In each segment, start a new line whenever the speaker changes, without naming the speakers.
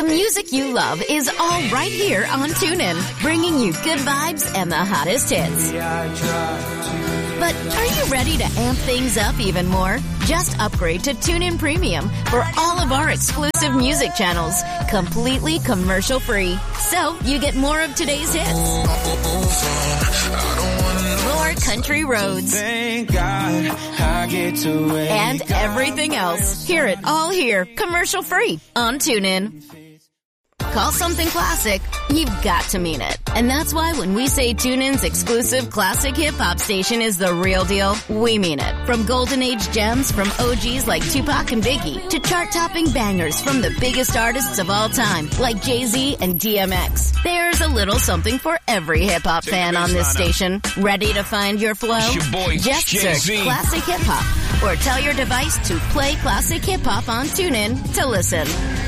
The music you love is all right here on TuneIn, bringing you good vibes and the hottest hits. But are you ready to amp things up even more? Just upgrade to TuneIn Premium for all of our exclusive music channels, completely commercial-free. So you get more of today's hits, more country roads, and everything else. Hear it all here, commercial-free on TuneIn. Call something classic, you've got to mean it. And that's why when we say TuneIn's exclusive classic hip-hop station is the real deal, we mean it. From golden age gems from OGs like Tupac and Biggie to chart-topping bangers from the biggest artists of all time like Jay-Z and DMX. There's a little something for every hip-hop fan on this station. Ready to find your flow? Just search Classic Hip-Hop or tell your device to play Classic Hip-Hop on TuneIn to listen.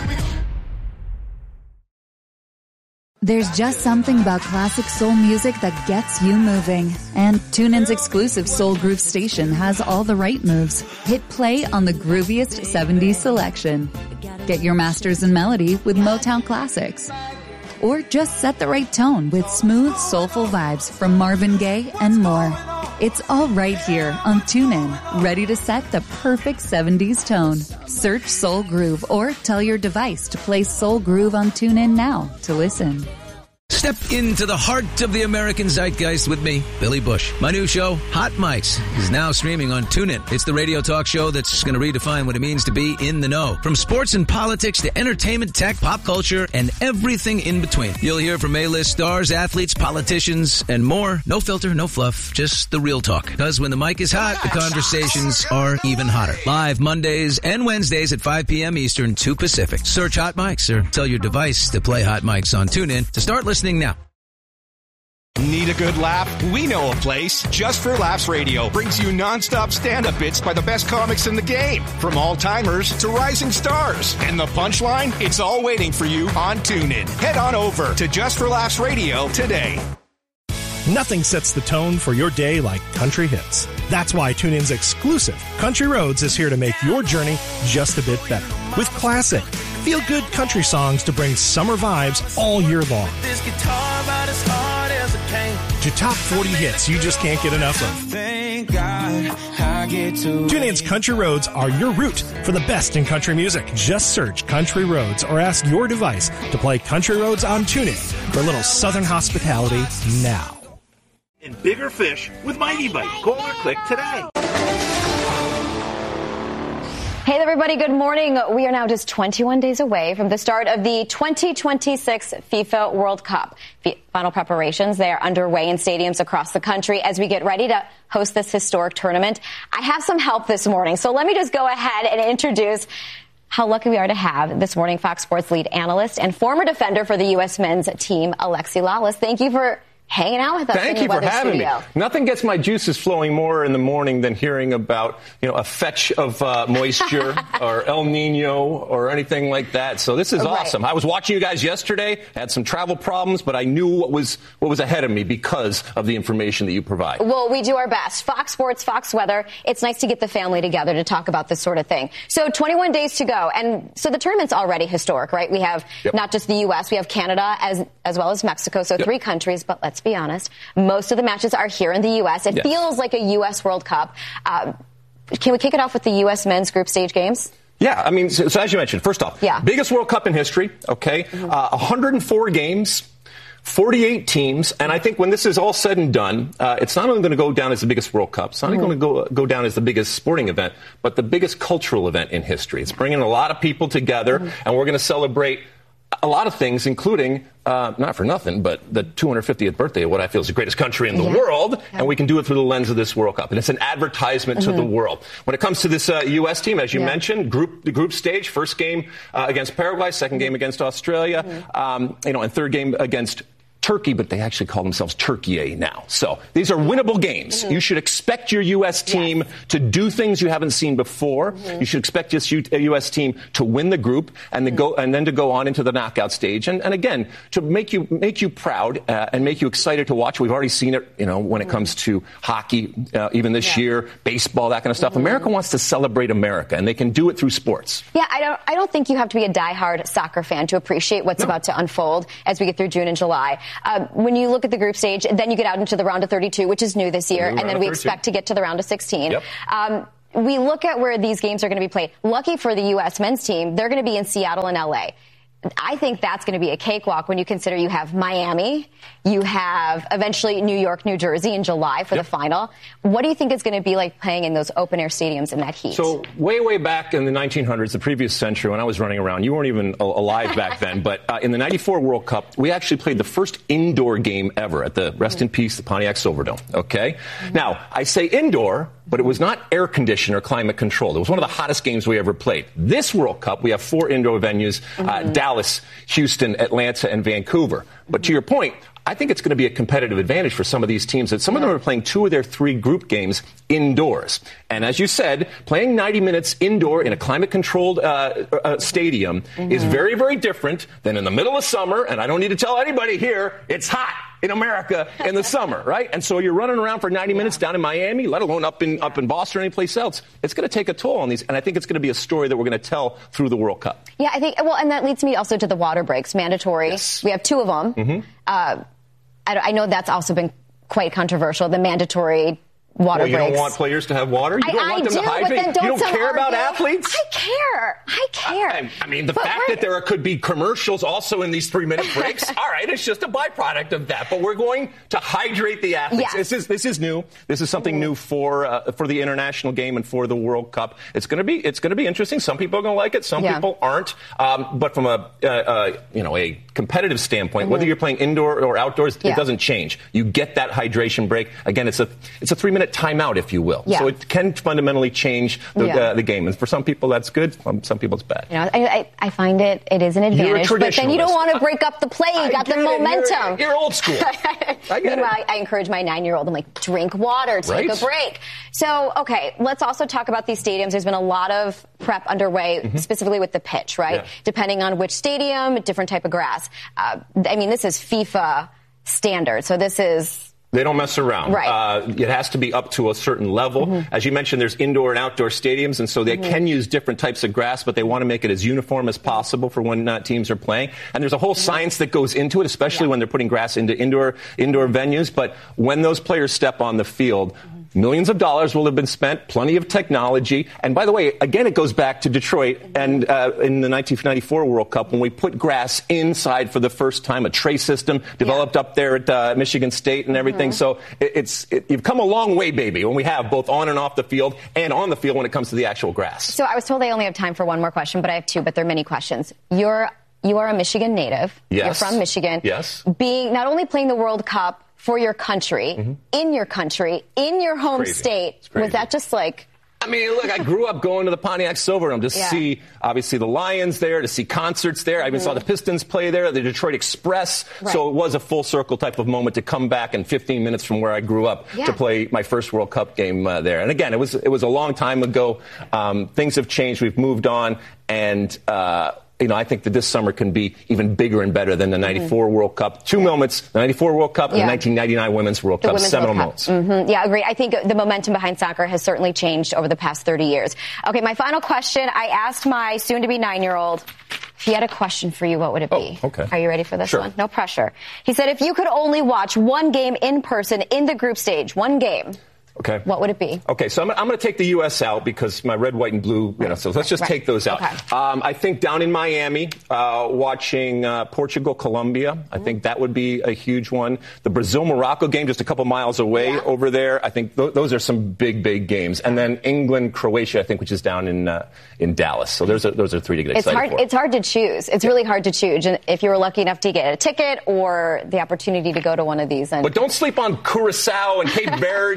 There's just something about classic soul music that gets you moving. And TuneIn's exclusive Soul Groove station has all the right moves. Hit play on the grooviest 70s selection. Get your masters in melody with Motown classics. Or just set the right tone with smooth, soulful vibes from Marvin Gaye and more. It's all right here on TuneIn, ready to set the perfect 70s tone. Search Soul Groove or tell your device to play Soul Groove on TuneIn now to listen.
Step into the heart of the American zeitgeist with me, Billy Bush. My new show, Hot Mics, is now streaming on TuneIn. It's the radio talk show that's going to redefine what it means to be in the know. From sports and politics to entertainment, tech, pop culture, and everything in between. You'll hear from A-list stars, athletes, politicians, and more. No filter, no fluff, just the real talk. Because when the mic is hot, the conversations are even hotter. Live Mondays and Wednesdays at 5 p.m. Eastern, 2 Pacific. Search Hot Mics or tell your device to play Hot Mics on TuneIn to start listening now.
Need a good laugh? We know a place. Just for Laughs Radio brings you nonstop stand-up bits by the best comics in the game. From all-timers to rising stars. And the punchline? It's all waiting for you on TuneIn. Head on over to Just for Laughs Radio today.
Nothing sets the tone for your day like country hits. That's why TuneIn's exclusive Country Roads is here to make your journey just a bit better. With classic, feel-good country songs to bring summer vibes all year long. This guitar about as hard as it came. To top 40 hits you just can't get enough of. Thank God I get to TuneIn's Country Roads are your route for the best in country music. Just search Country Roads or ask your device to play Country Roads on TuneIn for a little southern hospitality now.
And bigger fish with Mighty Bite. Call or click today.
Hey everybody, good morning. We are now just 21 days away from the start of the 2026 FIFA World Cup. Final preparations, they are underway in stadiums across the country as we get ready to host this historic tournament. I have some help this morning, so let me just go ahead and introduce how lucky we are to have this morning Fox Sports lead analyst and former defender for the U.S. men's team, Alexi Lalas. Thank you for hanging out with us.
Thank you for having me. Nothing gets my juices flowing more in the morning than hearing about, a fetch of moisture or El Nino or anything like that. So this is awesome. Right. I was watching you guys yesterday, had some travel problems, but I knew what was ahead of me because of the information that you provide.
Well, we do our best. Fox Sports, Fox Weather. It's nice to get the family together to talk about this sort of thing. So 21 days to go. And so the tournament's already historic, right? We have not just the U.S., we have Canada as well as Mexico. So 3 countries, but let's be honest, most of the matches are here in the U.S. It feels like a U.S. World Cup. Can we kick it off with the U.S. men's group stage games?
Yeah, I mean, so as you mentioned, first off, biggest World Cup in history, okay? 104 games, 48 teams, and I think when this is all said and done, it's not only going to go down as the biggest World Cup, it's not only going to go down as the biggest sporting event, but the biggest cultural event in history. It's bringing a lot of people together, and we're going to celebrate a lot of things, including, not for nothing, but the 250th birthday of what I feel is the greatest country in the world, and we can do it through the lens of this World Cup. And it's an advertisement to the world. When it comes to this U.S. team, as you mentioned, the group stage, first game against Paraguay, second game against Australia, and third game against Turkey, but they actually call themselves Turkey now. So these are winnable games. You should expect your U.S. team to do things you haven't seen before. You should expect your U.S. team to win the group and then to go on into the knockout stage. And again, to make you proud and make you excited to watch. We've already seen it, when it comes to hockey, even this year, baseball, that kind of stuff. America wants to celebrate America, and they can do it through sports.
Yeah, I don't think you have to be a diehard soccer fan to appreciate what's about to unfold as we get through June and July. When you look at the group stage, then you get out into the round of 32, which is new this year, and then we expect to get to the round of 16. Yep. We look at where these games are going to be played. Lucky for the U.S. men's team, they're going to be in Seattle and L.A. I think that's going to be a cakewalk when you consider you have Miami, you have eventually New York, New Jersey in July for the final. What do you think it's going to be like playing in those open-air stadiums in that heat?
So way back in the 1900s, the previous century, when I was running around, you weren't even alive back then, but in the 94 World Cup, we actually played the first indoor game ever at the, rest in peace, the Pontiac Silverdome, okay? Now, I say indoor, but it was not air-conditioned or climate-controlled. It was one of the hottest games we ever played. This World Cup, we have 4 indoor venues, Dallas, Houston, Atlanta, and Vancouver. But to your point, I think it's going to be a competitive advantage for some of these teams that some of them are playing 2 of their 3 group games indoors. And as you said, playing 90 minutes indoor in a climate-controlled stadium is very, very different than in the middle of summer. And I don't need to tell anybody here, it's hot in America in the summer, right? And so you're running around for 90 minutes down in Miami, let alone up in Boston or any place else. It's going to take a toll on these, and I think it's going to be a story that we're going to tell through the World Cup.
Yeah, I think, and that leads me also to the water breaks, mandatory. Yes. We have 2 of them. I know that's also been quite controversial, the mandatory water breaks.
You don't want players to have water? You don't want them to hydrate?
But then
you don't care about athletes?
I care.
I mean, the fact that there could be commercials also in these 3-minute breaks, all right, it's just a byproduct of that. But we're going to hydrate the athletes. Yes. This is new. This is something new for the international game and for the World Cup. It's going to be interesting. Some people are going to like it. Some people aren't. But from a competitive standpoint, whether you're playing indoor or outdoors, it doesn't change. You get that hydration break. Again, it's a 3-minute timeout, if you will. Yeah. So it can fundamentally change the game. And for some people, that's good. Some people, it's bad.
I find it is an advantage. But then you don't want to break up the play. You got the momentum.
You're old school.
I encourage my 9-year-old. I'm like, drink water, take a break. So, okay, let's also talk about these stadiums. There's been a lot of prep underway, specifically with the pitch, right? Yeah. Depending on which stadium, different type of grass. This is FIFA standard. So this is...
They don't mess around.
Right.
It has to be up to a certain level. As you mentioned, there's indoor and outdoor stadiums, and so they can use different types of grass, but they want to make it as uniform as possible for when teams are playing. And there's a whole science that goes into it, especially when they're putting grass into indoor venues. But when those players step on the field, millions of dollars will have been spent, plenty of technology. And by the way, again, it goes back to Detroit and in the 1994 World Cup when we put grass inside for the first time, a tray system developed up there at Michigan State and everything. So you've come a long way, baby, when we have both on and off the field and on the field when it comes to the actual grass.
So I was told I only have time for one more question, but I have 2, but there are many questions. You are a Michigan native.
Yes.
You're from Michigan.
Yes.
Being not only playing the World Cup for your country, in your home state, was that just like...
look, I grew up going to the Pontiac Silverdome to see, obviously, the Lions there, to see concerts there. I even saw the Pistons play there, the Detroit Express. Right. So it was a full circle type of moment to come back in 15 minutes from where I grew up to play my first World Cup game there. And again, it was a long time ago. Things have changed. We've moved on. And... I think that this summer can be even bigger and better than the 94 World Cup. 2 moments, the 94 World Cup and the 1999 Women's World Cup, seminal moments.
Yeah, I agree. I think the momentum behind soccer has certainly changed over the past 30 years. Okay, my final question. I asked my soon-to-be 9-year-old if he had a question for you, what would it be?
Oh, okay.
Are you ready for this one? No pressure. He said, if you could only watch one game in person in the group stage, one game,
okay,
what would it be?
Okay, so I'm going to take the U.S. out because my red, white, and blue, so let's just take those out. Okay. I think down in Miami, watching Portugal, Colombia, I think that would be a huge one. The Brazil-Morocco game just a couple miles away over there, I think those are some big, big games. And then England-Croatia, I think, which is down in Dallas. So those are 3 to get excited for.
It's hard to choose. It's really hard to choose. And if you were lucky enough to get a ticket or the opportunity to go to one of these.
But don't sleep on Curacao and Cape Verde and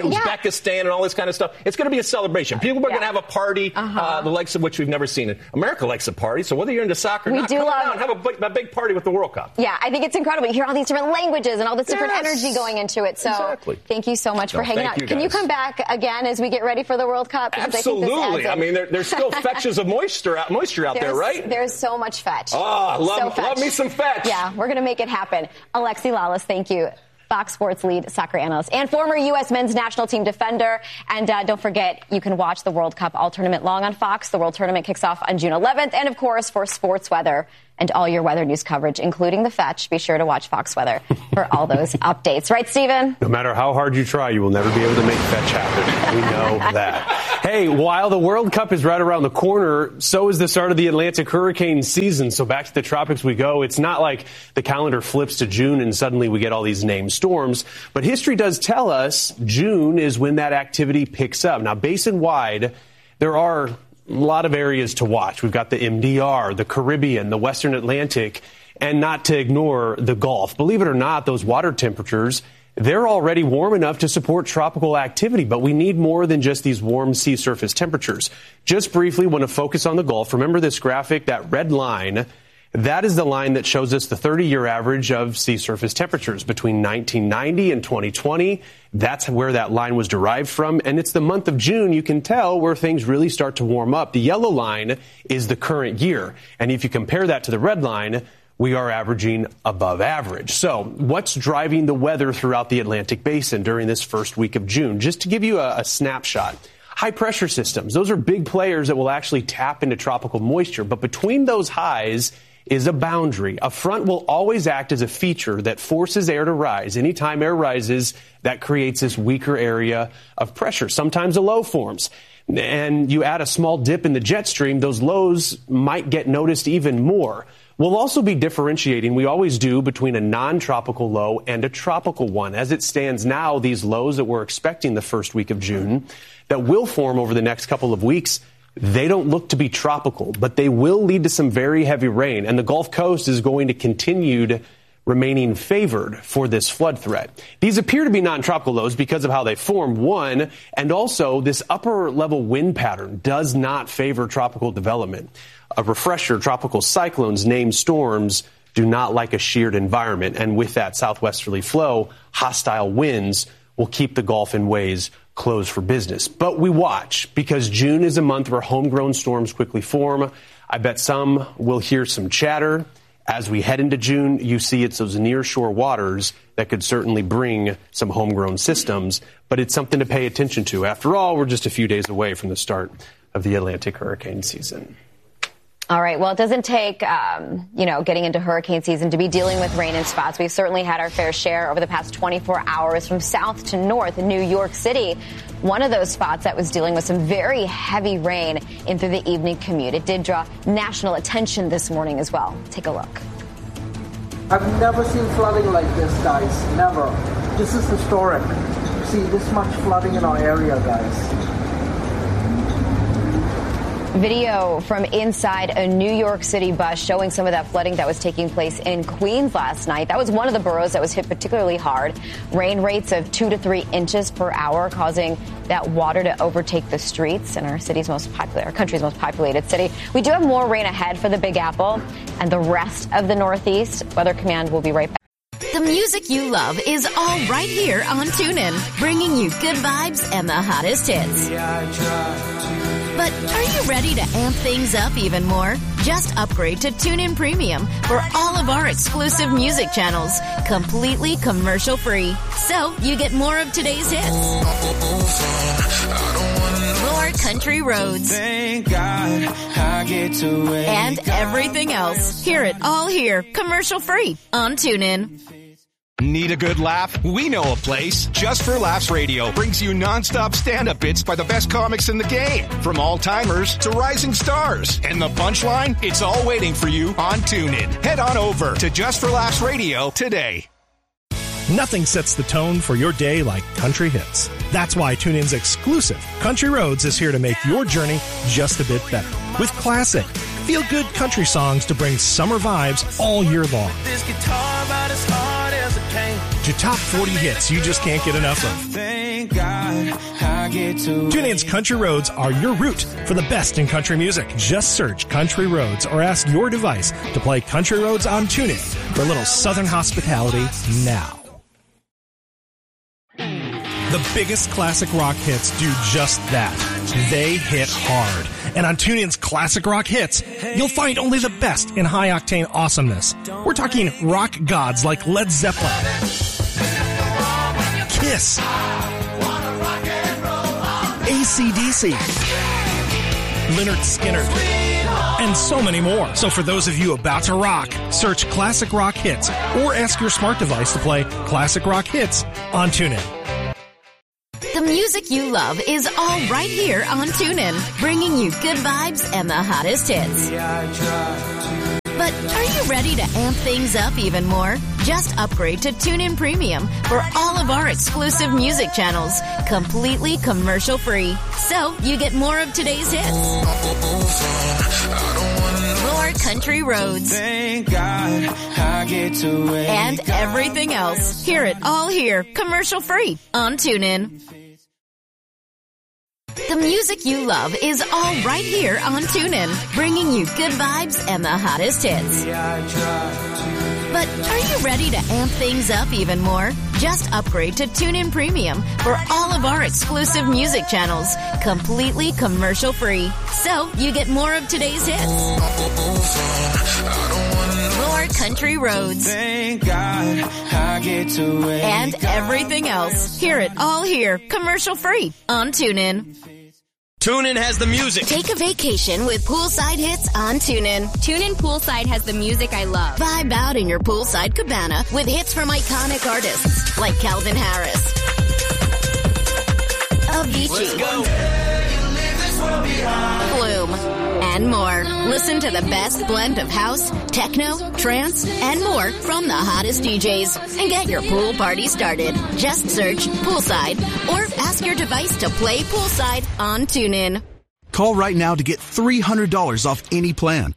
Uzbekistan and all this kind of stuff. It's going to be a celebration. People are going to have a party, the likes of which we've never seen. America likes a party, so whether you're into soccer or not, come out and have a big party with the World Cup.
Yeah, I think it's incredible. You hear all these different languages and all this different energy going into it. So thank you so much for hanging out. Can you come back again as we get ready for the World Cup? Because
absolutely. I mean, there's still fetches of moisture out there, right?
There's so much fetch.
Oh, love me some fetch.
Yeah, we're going to make it happen. Alexi Lalas, thank you. Fox Sports lead soccer analyst and former U.S. men's national team defender. And don't forget, you can watch the World Cup all tournament long on Fox. The World Tournament kicks off on June 11th. And, of course, for sports weather and all your weather news coverage, including the fetch, be sure to watch Fox Weather for all those updates. Right, Stephen?
No matter how hard you try, you will never be able to make fetch happen. We know that. Hey, while the World Cup is right around the corner, so is the start of the Atlantic hurricane season. So back to the tropics we go. It's not like the calendar flips to June and suddenly we get all these named storms. But history does tell us June is when that activity picks up. Now, basin-wide, there are a lot of areas to watch. We've got the MDR, the Caribbean, the Western Atlantic, and not to ignore the Gulf. Believe it or not, those water temperatures, they're already warm enough to support tropical activity, but we need more than just these warm sea surface temperatures. Just briefly, want to focus on the Gulf. Remember this graphic, that red line? That is the line that shows us the 30-year average of sea surface temperatures between 1990 and 2020. That's where that line was derived from. And it's the month of June, you can tell, where things really start to warm up. The yellow line is the current year. And if you compare that to the red line, we are averaging above average. So what's driving the weather throughout the Atlantic basin during this first week of June? Just to give you a snapshot. High pressure systems. Those are big players that will actually tap into tropical moisture. But between those highs is a boundary. A front will always act as a feature that forces air to rise. Anytime air rises, that creates this weaker area of pressure. Sometimes a low forms. And you add a small dip in the jet stream, those lows might get noticed even more. We'll also be differentiating, we always do, between a non-tropical low and a tropical one. As it stands now, these lows that we're expecting the first week of June that will form over the next couple of weeks, they don't look to be tropical, but they will lead to some very heavy rain. And the Gulf Coast is going to continue remaining favored for this flood threat. These appear to be non-tropical lows because of how they form, one, and also this upper-level wind pattern does not favor tropical development. A refresher, tropical cyclones, named storms, do not like a sheared environment. And with that southwesterly flow, hostile winds will keep the Gulf in ways closed for business. But we watch because June is a month where homegrown storms quickly form. I bet some will hear some chatter. As we head into June, you see it's those near-shore waters that could certainly bring some homegrown systems, but it's something to pay attention to. After all, we're just a few days away from the start of the Atlantic hurricane season.
All right. Well, it doesn't take, getting into hurricane season to be dealing with rain in spots. We've certainly had our fair share over the past 24 hours from south to north in New York City. One of those spots that was dealing with some very heavy rain in through the evening commute. It did draw national attention this morning as well. Take a look.
I've never seen flooding like this, guys. Never. This is historic. You see this much flooding in our area, guys.
Video from inside a New York City bus showing some of that flooding that was taking place in Queens last night. That was one of the boroughs that was hit particularly hard. Rain rates of 2 to 3 inches per hour, causing that water to overtake the streets in our country's most populated city. We do have more rain ahead for the Big Apple and the rest of the Northeast. Weather Command will be right back.
The music you love is all right here on TuneIn, bringing you good vibes and the hottest hits. But are you ready to amp things up even more? Just upgrade to TuneIn Premium for all of our exclusive music channels, completely commercial-free. So you get more of today's hits, more country roads, and everything else. Hear it all here, commercial-free on TuneIn.
Need a good laugh? We know a place. Just for Laughs Radio brings you nonstop stand-up bits by the best comics in the game. From all-timers to rising stars. And the punchline? It's all waiting for you on TuneIn. Head on over to Just for Laughs Radio today.
Nothing sets the tone for your day like country hits. That's why TuneIn's exclusive Country Roads is here to make your journey just a bit better. With classic, feel-good country songs to bring summer vibes all year long. To top 40 hits you just can't get enough of. TuneIn's Country Roads are your route for the best in country music. Just search Country Roads or ask your device to play Country Roads on TuneIn for a little Southern hospitality now. The biggest classic rock hits do just that. They hit hard. And on TuneIn's Classic Rock Hits, you'll find only the best in high-octane awesomeness. We're talking rock gods like Led Zeppelin, Kiss, AC/DC, Lynyrd Skynyrd, and so many more. So for those of you about to rock, search Classic Rock Hits or ask your smart device to play Classic Rock Hits on TuneIn.
The music you love is all right here on TuneIn, bringing you good vibes and the hottest hits. But are you ready to amp things up even more? Just upgrade to TuneIn Premium for all of our exclusive music channels, completely commercial-free. So you get more of today's hits. More country roads. And everything else. Hear it all here, commercial-free on TuneIn. The music you love is all right here on TuneIn, bringing you good vibes and the hottest hits. But are you ready to amp things up even more? Just upgrade to TuneIn Premium for all of our exclusive music channels, completely commercial-free. So you get more of today's hits. More country roads. And everything else. Hear it all here, commercial-free on TuneIn.
TuneIn has the music.
Take a vacation with poolside hits on TuneIn.
TuneIn Poolside has the music I love.
Vibe out in your poolside cabana with hits from iconic artists like Calvin Harris, Avicii, Flume, and more. Listen to the best blend of house, techno, trance, and more from the hottest DJs and get your pool party started. Just search Poolside or ask your device to play Poolside on TuneIn.
Call right now to get $300 off any plan.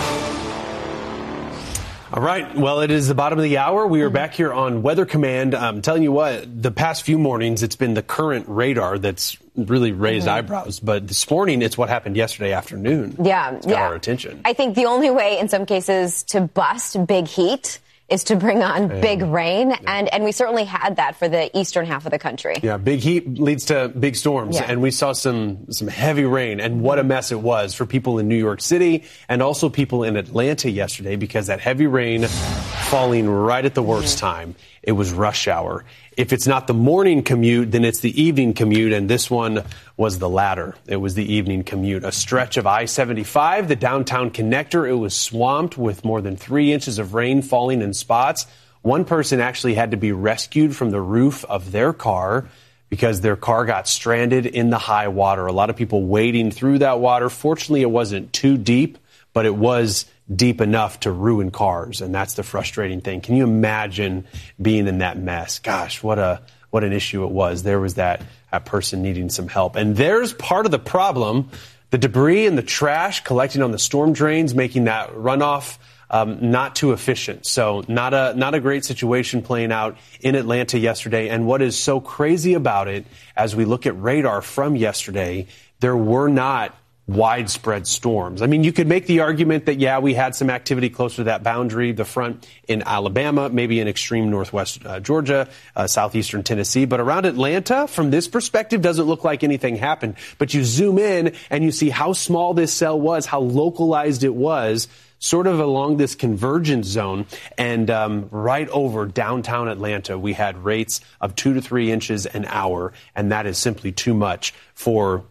All right. Well, it is the bottom of the hour. We are back here on Weather Command. I'm telling you what, the past few mornings, it's been the current radar that's really raised eyebrows. But this morning, it's what happened yesterday afternoon. It's got our attention.
I think the only way in some cases to bust big heat is to bring on big rain. Yeah. And we certainly had that for the eastern half of the country.
Yeah, big heat leads to big storms. Yeah. And we saw some heavy rain. And what a mess it was for people in New York City and also people in Atlanta yesterday, because that heavy rain falling right at the worst time. It was rush hour. If it's not the morning commute, then it's the evening commute, and this one was the latter. It was the evening commute. A stretch of I-75, the downtown connector, it was swamped with more than 3 inches of rain falling in spots. One person actually had to be rescued from the roof of their car because their car got stranded in the high water. A lot of people wading through that water. Fortunately, it wasn't too deep, but it was deep enough to ruin cars, and that's the frustrating thing. Can you imagine being in that mess? Gosh, what an issue it was. There was that person needing some help. And there's part of the problem, the debris and the trash collecting on the storm drains, making that runoff not too efficient. So not a great situation playing out in Atlanta yesterday. And what is so crazy about it, as we look at radar from yesterday, there were not widespread storms. I mean, you could make the argument that, yeah, we had some activity closer to that boundary, the front in Alabama, maybe in extreme northwest Georgia, southeastern Tennessee. But around Atlanta, from this perspective, doesn't look like anything happened. But you zoom in and you see how small this cell was, how localized it was, sort of along this convergence zone. And right over downtown Atlanta, we had rates of 2 to 3 inches an hour. And that is simply too much for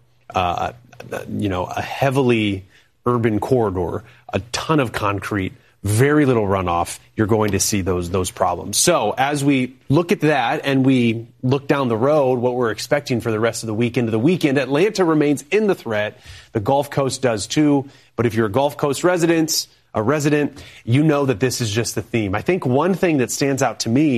a heavily urban corridor, a ton of concrete, very little runoff. You're going to see those problems. So as we look at that and we look down the road, what we're expecting for the rest of the week into the weekend, Atlanta remains in the threat. The Gulf Coast does too. But if you're a Gulf Coast resident, you know that this is just the theme. I think one thing that stands out to me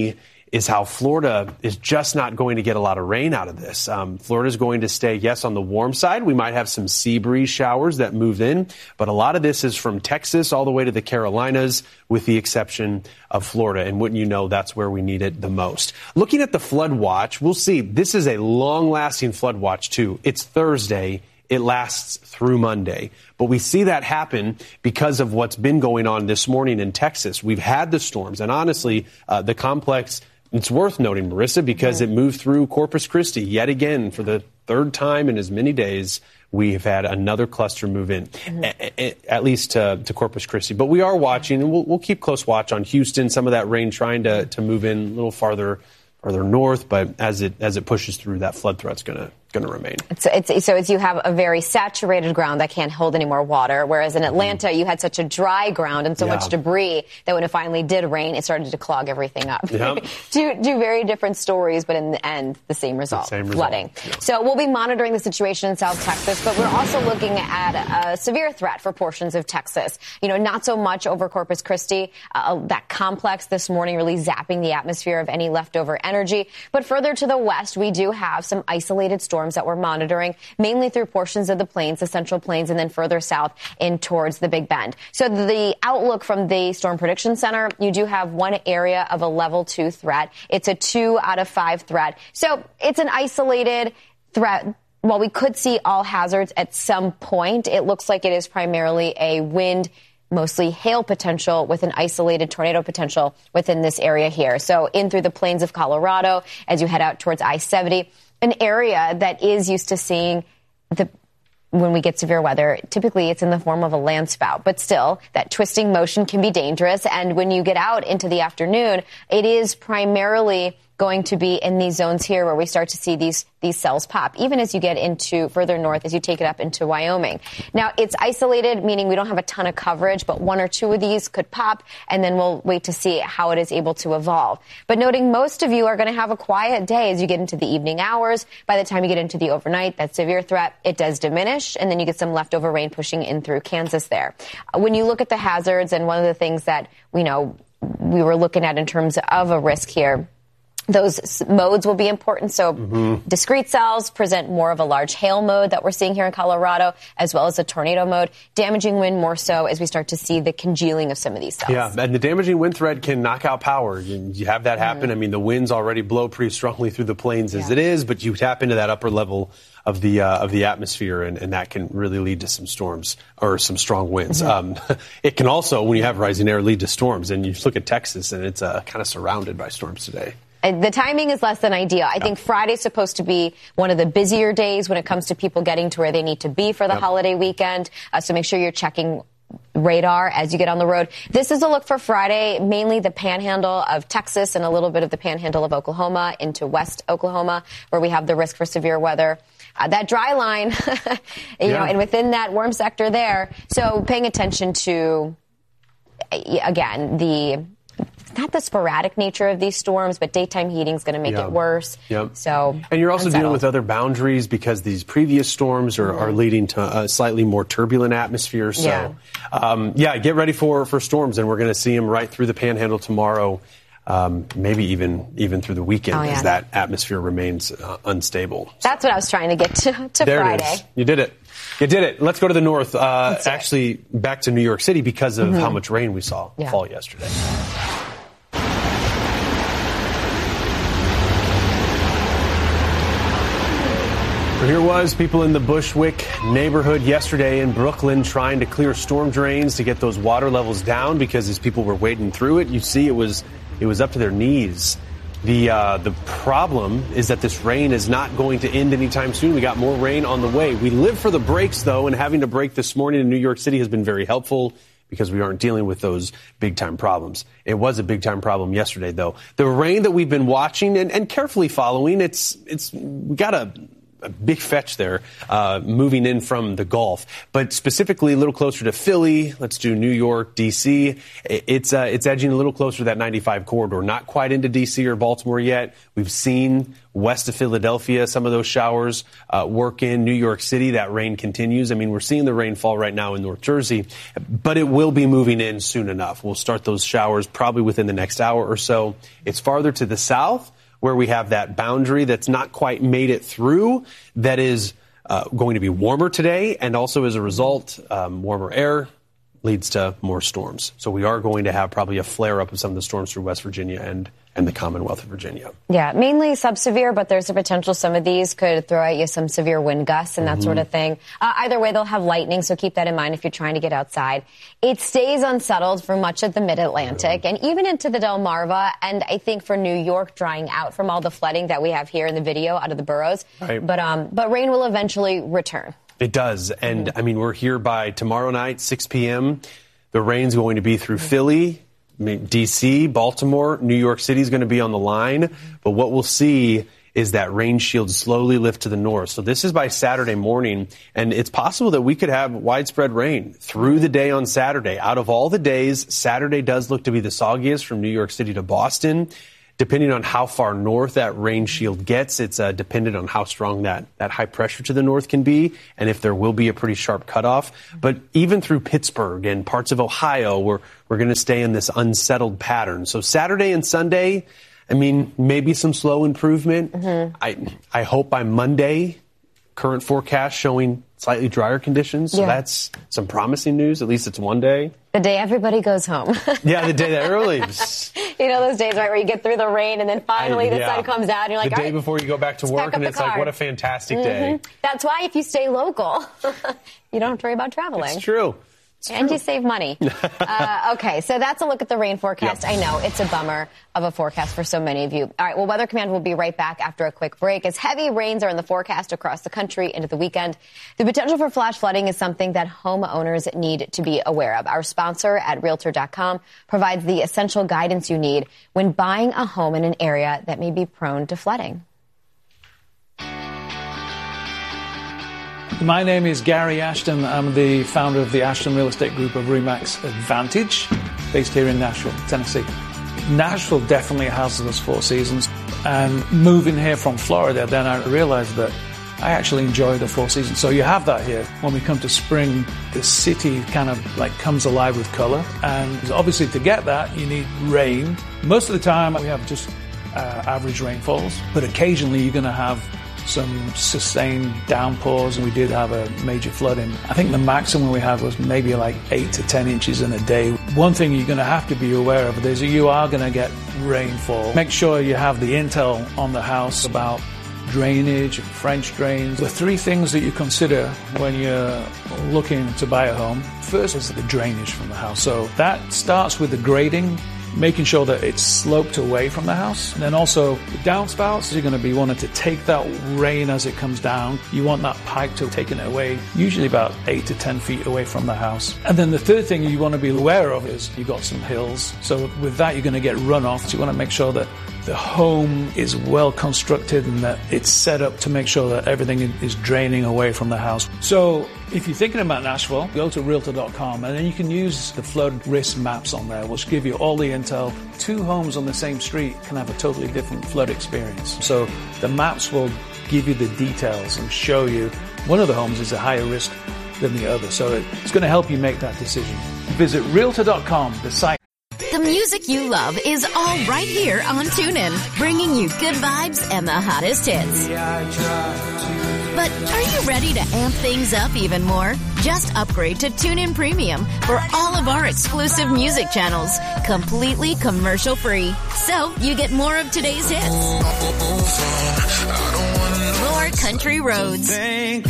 is how Florida is just not going to get a lot of rain out of this. Florida is going to stay, yes, on the warm side. We might have some sea breeze showers that move in, but a lot of this is from Texas all the way to the Carolinas, with the exception of Florida. And wouldn't you know, that's where we need it the most. Looking at the flood watch, we'll see. This is a long-lasting flood watch, too. It's Thursday. It lasts through Monday. But we see that happen because of what's been going on this morning in Texas. We've had the storms, and honestly, the complex, it's worth noting, Marissa, because it moved through Corpus Christi yet again for the third time in as many days. We have had another cluster move in, at least to Corpus Christi. But we are watching, and we'll keep close watch on Houston, some of that rain trying to move in a little farther north. But as it pushes through, that flood threat's going to remain.
So as you have a very saturated ground that can't hold any more water, whereas in Atlanta you had such a dry ground and so much debris that when it finally did rain, it started to clog everything up.
Yep.
Two very different stories, but in the end, the same result, flooding. Yeah. So we'll be monitoring the situation in South Texas, but we're also looking at a severe threat for portions of Texas. Not so much over Corpus Christi, that complex this morning really zapping the atmosphere of any leftover energy. But further to the west, we do have some isolated storms that we're monitoring, mainly through portions of the plains, the Central Plains, and then further south in towards the Big Bend. So the outlook from the Storm Prediction Center, you do have one area of a level 2 threat. It's a 2 out of 5 threat. So it's an isolated threat. While we could see all hazards at some point, it looks like it is primarily a wind, mostly hail potential with an isolated tornado potential within this area here. So in through the plains of Colorado, as you head out towards I-70, an area that is used to seeing when we get severe weather, typically it's in the form of a land spout, but still that twisting motion can be dangerous. And when you get out into the afternoon, it is primarily going to be in these zones here where we start to see these cells pop, even as you get into further north, as you take it up into Wyoming. Now, it's isolated, meaning we don't have a ton of coverage, but one or two of these could pop, and then we'll wait to see how it is able to evolve. But noting most of you are going to have a quiet day as you get into the evening hours. By the time you get into the overnight, that severe threat, it does diminish, and then you get some leftover rain pushing in through Kansas there. When you look at the hazards, and one of the things that we were looking at in terms of a risk here, those modes will be important. So discrete cells present more of a large hail mode that we're seeing here in Colorado, as well as a tornado mode. Damaging wind more so as we start to see the congealing of some of these cells. Yeah,
and the damaging wind threat can knock out power. You have that happen. I mean, the winds already blow pretty strongly through the plains as it is, but you tap into that upper level of the atmosphere, and that can really lead to some storms or some strong winds. It can also, when you have rising air, lead to storms. And you look at Texas, and it's kind of surrounded by storms today.
The timing is less than ideal. I think Friday's supposed to be one of the busier days when it comes to people getting to where they need to be for the holiday weekend. So make sure you're checking radar as you get on the road. This is a look for Friday, mainly the panhandle of Texas and a little bit of the panhandle of Oklahoma into West Oklahoma, where we have the risk for severe weather. That dry line, and within that warm sector there. So paying attention to, again, not the sporadic nature of these storms, but daytime heating is going to make it worse. So,
and you're also dealing with other boundaries because these previous storms are leading to a slightly more turbulent atmosphere. So, get ready for storms, and we're going to see them right through the panhandle tomorrow, maybe even through the weekend as that atmosphere remains unstable.
That's what I was trying to get to
there
Friday.
It is. You did it. Let's go to the north, actually back to New York City because of how much rain we saw fall yesterday. Here was people in the Bushwick neighborhood yesterday in Brooklyn trying to clear storm drains to get those water levels down because as people were wading through it, you see it was up to their knees. The problem is that this rain is not going to end anytime soon. We got more rain on the way. We live for the breaks, though, and having to break this morning in New York City has been very helpful because we aren't dealing with those big-time problems. It was a big-time problem yesterday, though. The rain that we've been watching and carefully following, we got a a big fetch there, moving in from the Gulf. But specifically a little closer to Philly, let's do New York, D.C. It's edging a little closer to that 95 corridor. Not quite into D.C. or Baltimore yet. We've seen west of Philadelphia some of those showers work in. New York City, that rain continues. I mean, we're seeing the rain fall right now in North Jersey, but it will be moving in soon enough. We'll start those showers probably within the next hour or so. It's farther to the south, where we have that boundary that's not quite made it through, that is going to be warmer today, and also as a result, warmer air leads to more storms. So we are going to have probably a flare-up of some of the storms through West Virginia and the Commonwealth of Virginia.
Yeah, mainly subsevere, but there's a potential some of these could throw at you some severe wind gusts and that sort of thing. Either way, they'll have lightning, so keep that in mind if you're trying to get outside. It stays unsettled for much of the mid-Atlantic and even into the Delmarva, and I think for New York, drying out from all the flooding that we have here in the video out of the boroughs. Right. But rain will eventually return.
It does. And, I mean, we're here by tomorrow night, 6 p.m. The rain's going to be through Philly, D.C., Baltimore, New York City is going to be on the line. But what we'll see is that rain shield slowly lift to the north. So this is by Saturday morning, and it's possible that we could have widespread rain through the day on Saturday. Out of all the days, Saturday does look to be the soggiest from New York City to Boston. Depending on how far north that rain shield gets, it's dependent on how strong that high pressure to the north can be and if there will be a pretty sharp cutoff. But even through Pittsburgh and parts of Ohio, we're going to stay in this unsettled pattern. So Saturday and Sunday, I mean, maybe some slow improvement. I hope by Monday, current forecast showing slightly drier conditions. So that's some promising news. At least it's one day.
The day everybody goes home.
Yeah, the day that early.
You know those days, right, where you get through the rain and then finally the sun comes out and you're like,
the day before you go back to work, and it's like, what a fantastic day.
That's why if you stay local, you don't have to worry about traveling.
It's true.
And you save money. Okay, so that's a look at the rain forecast. Yep. I know, it's a bummer of a forecast for so many of you. All right, well, Weather Command will be right back after a quick break. As heavy rains are in the forecast across the country into the weekend, the potential for flash flooding is something that homeowners need to be aware of. Our sponsor at Realtor.com provides the essential guidance you need when buying a home in an area that may be prone to flooding.
My name is Gary Ashton. I'm the founder of the Ashton Real Estate Group of RE/MAX Advantage, based here in Nashville, Tennessee. Nashville definitely has those four seasons. And moving here from Florida, then I realized that I actually enjoy the four seasons. So you have that here. When we come to spring, the city kind of like comes alive with color. And obviously to get that, you need rain. Most of the time we have just average rainfalls, but occasionally you're going to have some sustained downpours, and we did have a major flooding. I think the maximum we had was maybe like 8 to 10 inches in a day. One thing you're going to have to be aware of is you are going to get rainfall. Make sure you have the intel on the house about drainage and French drains. The three things that you consider when you're looking to buy a home. First is the drainage from the house. So that starts with the grading, making sure that it's sloped away from the house. And then also the downspouts, you're going to be wanting to take that rain as it comes down. You want that pipe to taking it away, usually about 8 to 10 feet away from the house. And then the third thing you want to be aware of is you've got some hills. So with that, you're going to get runoff. So you want to make sure that the home is well constructed and that it's set up to make sure that everything is draining away from the house. So if you're thinking about Nashville, go to Realtor.com and then you can use the flood risk maps on there, which give you all the intel. Two homes on the same street can have a totally different flood experience. So the maps will give you the details and show you one of the homes is a higher risk than the other. So it's going to help you make that decision. Visit Realtor.com, the site.
The music you love is all right here on TuneIn, bringing you good vibes and the hottest hits. But are you ready to amp things up even more? Just upgrade to TuneIn Premium for all of our exclusive music channels, completely commercial-free. So you get more of today's hits, more country roads, and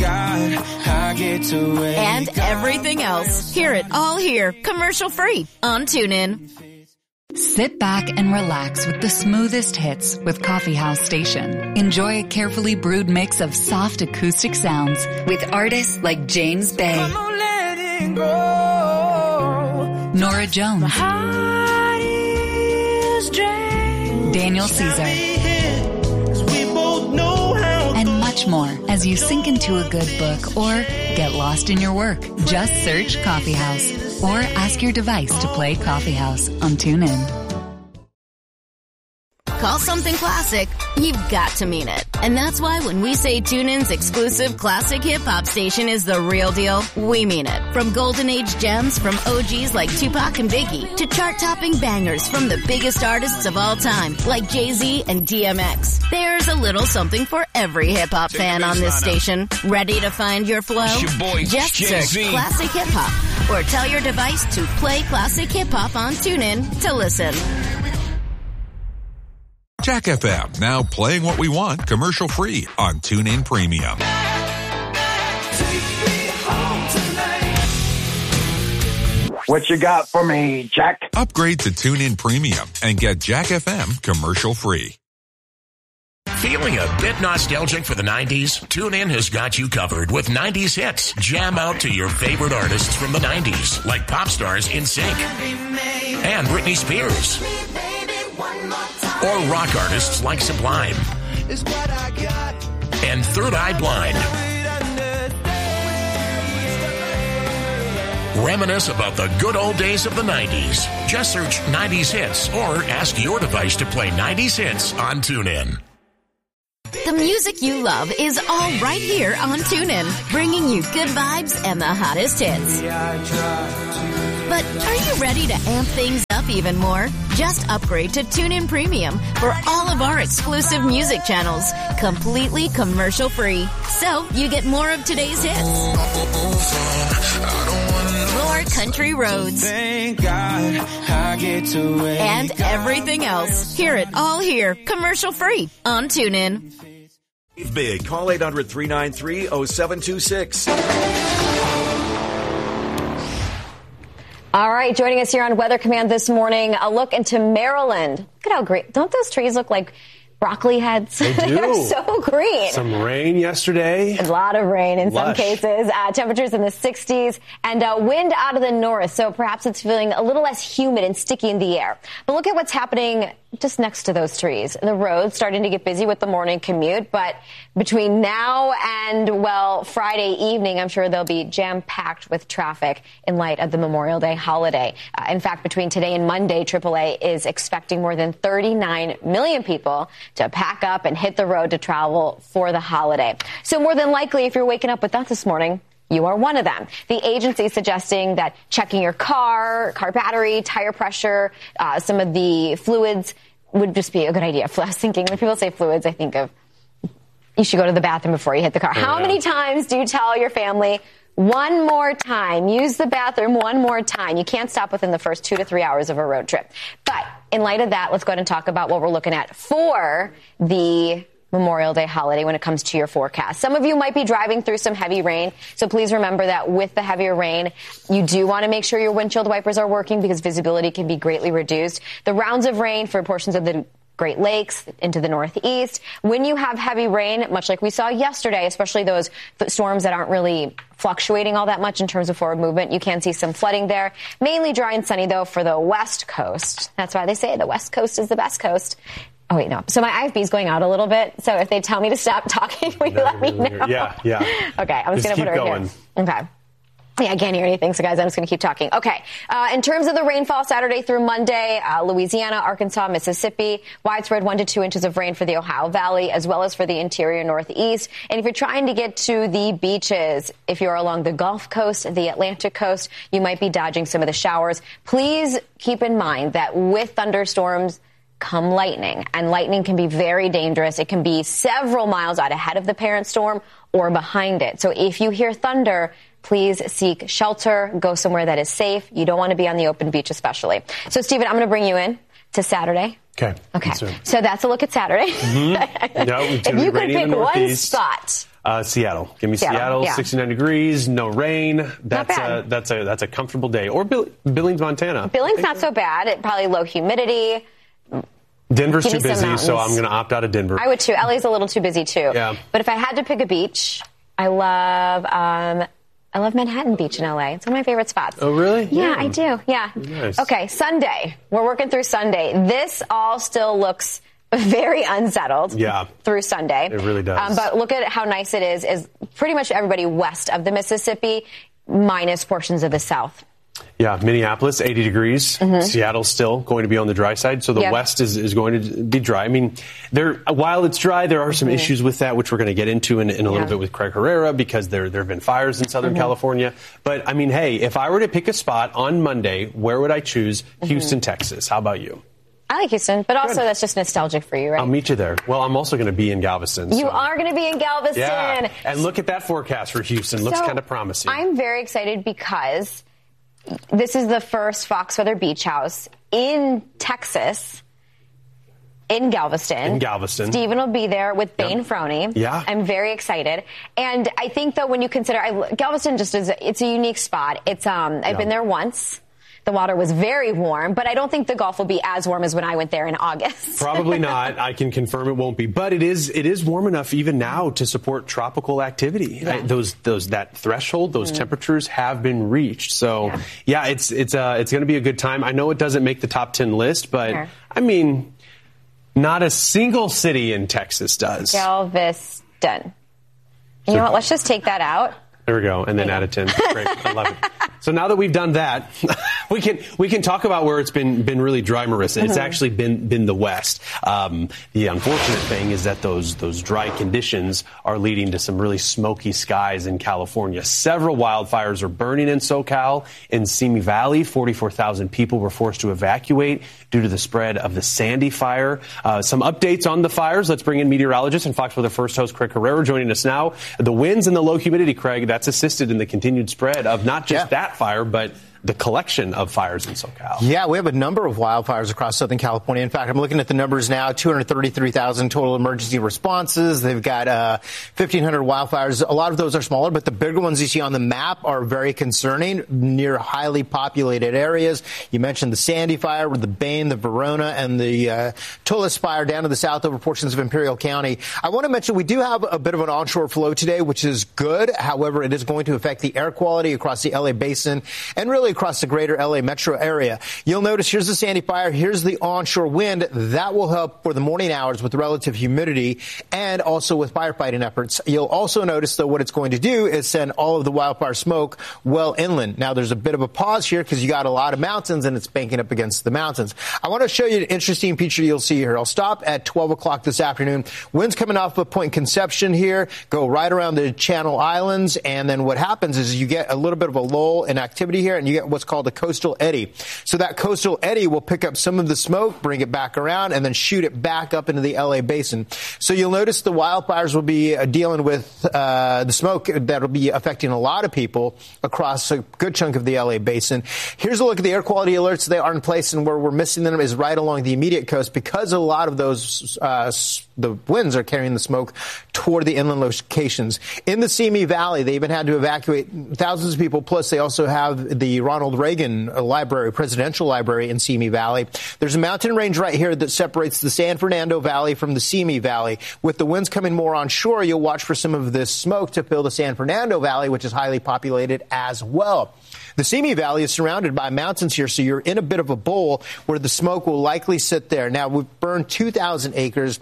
everything else. Hear it all here, commercial-free on TuneIn.
Sit back and relax with the smoothest hits with Coffee House Station. Enjoy a carefully brewed mix of soft acoustic sounds with artists like James Bay, Nora Jones, Daniel Caesar, and much much more as you sink into a good book or get lost in your work. Just search Coffee House or ask your device to play Coffee House on TuneIn.
Call something classic, you've got to mean it. And that's why when we say TuneIn's exclusive classic hip-hop station is the real deal, we mean it. From golden age gems from OGs like Tupac and Biggie to chart-topping bangers from the biggest artists of all time like Jay-Z and DMX. There's a little something for every hip-hop fan on this station. Ready to find your flow? Just search Classic Hip-Hop or tell your device to play Classic Hip-Hop on TuneIn to listen.
Jack FM, now playing what we want commercial-free on TuneIn Premium.
What you got for me, Jack?
Upgrade to TuneIn Premium and get Jack FM commercial-free.
Feeling a bit nostalgic for the 90s? TuneIn has got you covered with 90s hits. Jam out to your favorite artists from the 90s, like pop stars NSYNC and Britney Spears. Or rock artists like Sublime and Third Eye Blind. Reminisce about the good old days of the 90s. Just search 90s hits or ask your device to play 90s hits on TuneIn.
The music you love is all right here on TuneIn, bringing you good vibes and the hottest hits. But are you ready to amp things up even more? Just upgrade to TuneIn Premium for all of our exclusive music channels, completely commercial-free. So you get more of today's hits, more country roads, and everything else. Hear it all here, commercial-free on TuneIn.
Big. Call 800-393-0726.
All right, joining us here on Weather Command this morning, a look into Maryland. Look at how great. Don't those trees look like broccoli heads?
They do.
They're so green.
Some rain yesterday.
A lot of rain in some cases. Temperatures in the 60s and wind out of the north. So perhaps it's feeling a little less humid and sticky in the air. But look at what's happening just next to those trees. The road's starting to get busy with the morning commute. But between now and, well, Friday evening, I'm sure they'll be jam-packed with traffic in light of the Memorial Day holiday. In fact, between today and Monday, AAA is expecting more than 39 million people to pack up and hit the road to travel for the holiday. So more than likely, if you're waking up with that this morning, you are one of them. The agency suggesting that checking your car battery, tire pressure, some of the fluids would just be a good idea. I was thinking, when people say fluids, I think of you should go to the bathroom before you hit the car. How many times do you tell your family, one more time, use the bathroom one more time? You can't stop within the first 2 to 3 hours of a road trip. But in light of that, let's go ahead and talk about what we're looking at for the Memorial Day holiday when it comes to your forecast. Some of you might be driving through some heavy rain, so please remember that with the heavier rain, you do want to make sure your windshield wipers are working because visibility can be greatly reduced. The rounds of rain for portions of the Great Lakes into the northeast. When you have heavy rain, much like we saw yesterday, especially those storms that aren't really fluctuating all that much in terms of forward movement, you can see some flooding there. Mainly dry and sunny, though, for the west coast. That's why they say the west coast is the best coast. Oh, wait, no. So my IFB is going out a little bit. So if they tell me to stop talking, will you let me know?
Yeah.
Okay, I'm just going to put it right here. Okay. Yeah, I can't hear anything, so guys, I'm just going to keep talking. Okay, in terms of the rainfall Saturday through Monday, Louisiana, Arkansas, Mississippi, widespread 1 to 2 inches of rain for the Ohio Valley, as well as for the interior northeast. And if you're trying to get to the beaches, if you're along the Gulf Coast, the Atlantic Coast, you might be dodging some of the showers. Please keep in mind that with thunderstorms come lightning, and lightning can be very dangerous. It can be several miles out ahead of the parent storm or behind it. So if you hear thunder, please seek shelter, go somewhere that is safe. You don't want to be on the open beach especially. So, Stephen, I'm going to bring you in to Saturday.
Okay.
So that's a look at Saturday.
Mm-hmm. No,
if you could pick one spot.
Seattle. Give me Seattle,
yeah.
69 degrees, no rain. That's a comfortable day. Or Billings, Montana.
Billings not so bad. Probably low humidity.
Denver's too busy, so I'm going to opt out of Denver.
I would too. LA's a little too busy too.
Yeah.
But if I had to pick a beach, I love Manhattan Beach in LA. It's one of my favorite spots.
Oh, really?
Yeah, I do. Yeah.
Nice.
Okay, Sunday. We're working through Sunday. This all still looks very unsettled through Sunday.
It really does.
But look at how nice it is pretty much everybody west of the Mississippi, minus portions of the south.
Yeah, Minneapolis, 80 degrees. Seattle's still going to be on the dry side, so the west is going to be dry. I mean, while it's dry, there are some issues with that, which we're going to get into in a little bit with Craig Herrera, because there have been fires in Southern California. But, I mean, hey, if I were to pick a spot on Monday, where would I choose? Houston, Texas. How about you?
I like Houston, but also that's just nostalgic for you, right?
I'll meet you there. Well, I'm also going to be in Galveston.
You are going to be in Galveston.
Yeah, and look at that forecast for Houston. Looks kind of promising.
I'm very excited because this is the first Fox Weather Beach House in Texas, in Galveston. Stephen will be there with Bane Frowney.
Yeah.
I'm very excited. And I think, though, when you consider, Galveston just it's a unique spot. It's I've been there once. The water was very warm, but I don't think the Gulf will be as warm as when I went there in August.
Probably not. I can confirm it won't be. But it is warm enough even now to support tropical activity. Yeah. That threshold, those temperatures have been reached. So, it's going to be a good time. I know it doesn't make the top 10 list, but, I mean, not a single city in Texas does.
Galveston. You know what? Let's just take that out.
There we go, and then add a 10. Great, I love it. So now that we've done that, we can talk about where it's been really dry, Marissa. It's actually been the West. The unfortunate thing is that those dry conditions are leading to some really smoky skies in California. Several wildfires are burning in SoCal. In Simi Valley, 44,000 people were forced to evacuate due to the spread of the Sandy Fire. Some updates on the fires. Let's bring in meteorologist and Fox Weather First host Craig Herrera joining us now. The winds and the low humidity, Craig, that's assisted in the continued spread of not just that fire, but the collection of fires in SoCal.
Yeah, we have a number of wildfires across Southern California. In fact, I'm looking at the numbers now, 233,000 total emergency responses. They've got 1,500 wildfires. A lot of those are smaller, but the bigger ones you see on the map are very concerning, near highly populated areas. You mentioned the Sandy Fire, the Bane, the Verona, and the Tullis Fire down to the south over portions of Imperial County. I want to mention we do have a bit of an onshore flow today, which is good. However, it is going to affect the air quality across the L.A. basin and really across the greater L.A. metro area. You'll notice here's the Sandy Fire, here's the onshore wind. That will help for the morning hours with relative humidity and also with firefighting efforts. You'll also notice, though, what it's going to do is send all of the wildfire smoke well inland. Now, there's a bit of a pause here because you got a lot of mountains and it's banking up against the mountains. I want to show you an interesting feature you'll see here. I'll stop at 12 o'clock this afternoon. Winds coming off of Point Conception here, go right around the Channel Islands, and then what happens is you get a little bit of a lull in activity here, and you get what's called a coastal eddy. So that coastal eddy will pick up some of the smoke, bring it back around, and then shoot it back up into the L.A. basin. So you'll notice the wildfires will be dealing with the smoke that will be affecting a lot of people across a good chunk of the L.A. basin. Here's a look at the air quality alerts. They are in place, and where we're missing them is right along the immediate coast because a lot of those the winds are carrying the smoke toward the inland locations. In the Simi Valley, they even had to evacuate thousands of people, plus they also have the Ronald Reagan Library, Presidential Library in Simi Valley. There's a mountain range right here that separates the San Fernando Valley from the Simi Valley. With the winds coming more onshore, you'll watch for some of this smoke to fill the San Fernando Valley, which is highly populated as well. The Simi Valley is surrounded by mountains here, so you're in a bit of a bowl where the smoke will likely sit there. Now, we've burned 2,000 acres.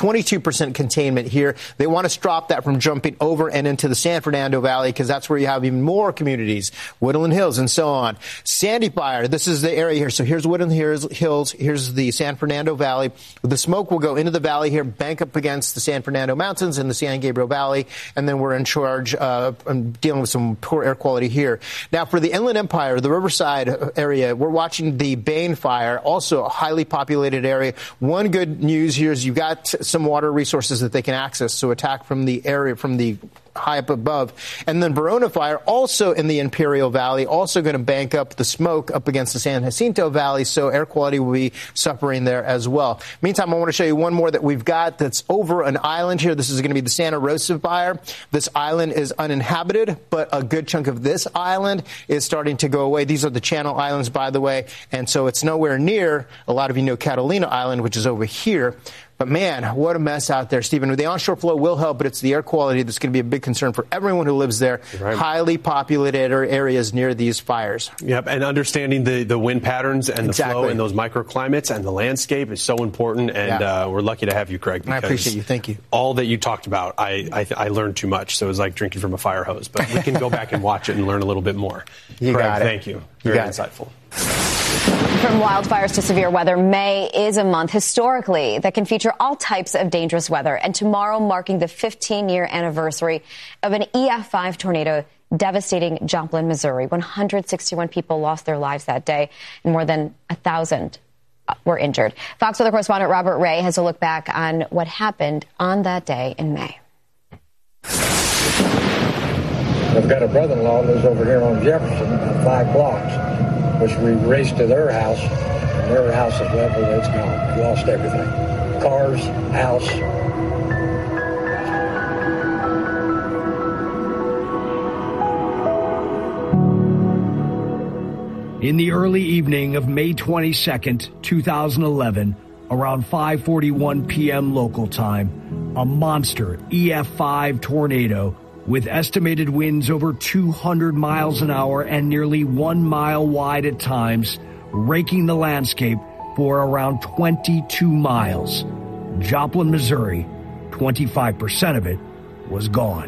22% containment here. They want to stop that from jumping over and into the San Fernando Valley because that's where you have even more communities, Woodland Hills and so on. Sandy Fire, this is the area here. So here's Woodland Hills. Here's the San Fernando Valley. The smoke will go into the valley here, bank up against the San Fernando Mountains and the San Gabriel Valley, and then we're in charge of dealing with some poor air quality here. Now, for the Inland Empire, the Riverside area, we're watching the Bane Fire, also a highly populated area. One good news here is you've got some water resources that they can access, so attack from the area, from the high up above. And then Verona Fire, also in the Imperial Valley, also going to bank up the smoke up against the San Jacinto Valley, so air quality will be suffering there as well. Meantime, I want to show you one more that we've got that's over an island here. This is going to be the Santa Rosa Fire. This island is uninhabited, but a good chunk of this island is starting to go away. These are the Channel Islands, by the way, and so it's nowhere near, a lot of you know, Catalina Island, which is over here. But man, what a mess out there, Stephen. The onshore flow will help, but it's the air quality that's going to be a big concern for everyone who lives there. Right. Highly populated areas near these fires.
Yep, and understanding the wind patterns and the flow in those microclimates and the landscape is so important, and we're lucky to have you, Craig.
I appreciate you. Thank you.
All that you talked about, I learned too much, so it was like drinking from a fire hose. But we can go back and watch it and learn a little bit more.
You
Craig,
got it.
Thank you. Very insightful.
From wildfires to severe weather, May is a month historically that can feature all types of dangerous weather. And tomorrow, marking the 15-year anniversary of an EF5 tornado devastating Joplin, Missouri. 161 people lost their lives that day, and more than 1,000 were injured. Fox Weather correspondent Robert Ray has a look back on what happened on that day in May.
I've got a brother-in-law who lives over here on Jefferson, 5 blocks, which we raced to their house, and their house is level, it's gone. We lost everything. Cars, house.
In the early evening of May 22nd, 2011, around 5:41 p.m. local time, a monster EF5 tornado with estimated winds over 200 miles an hour and nearly 1 mile wide at times, raking the landscape for around 22 miles. Joplin, Missouri, 25% of it was gone.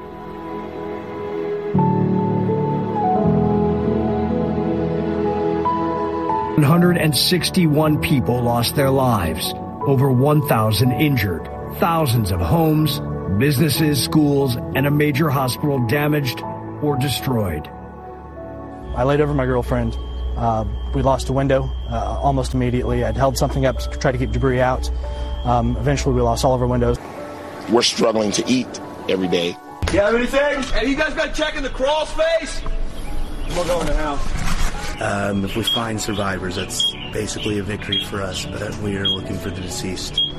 161 people lost their lives, over 1,000 injured, thousands of homes, businesses, schools, and a major hospital damaged or destroyed.
I laid over my girlfriend. We lost a window almost immediately. I'd held something up to try to keep debris out. Eventually, we lost all of our windows.
We're struggling to eat every day.
You have anything? Hey, you guys been checking the crawl space? We'll go in the house.
If we find survivors, that's basically a victory for us, but we are looking for the deceased.